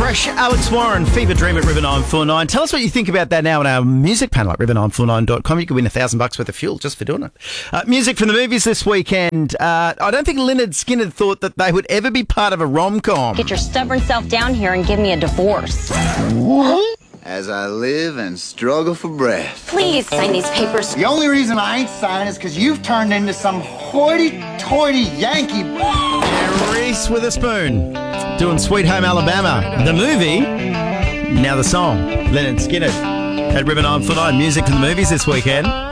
Fresh, Alex Warren, Fever Dream at River 949. Tell us what you think about that now on our music panel at river949.com. You could win $1,000 worth of fuel just for doing it. Music from the movies this weekend. I don't think Lynyrd Skynyrd thought that they would ever be part of a rom-com. Get your stubborn self down here and give me a divorce. As I live and struggle for breath. Please sign these papers. The only reason I ain't signing is because you've turned into some hoity-toity Yankee. And Reese Witherspoon doing Sweet Home Alabama. The movie, now the song. Lynyrd Skynyrd at River 949. Music from the movies this weekend.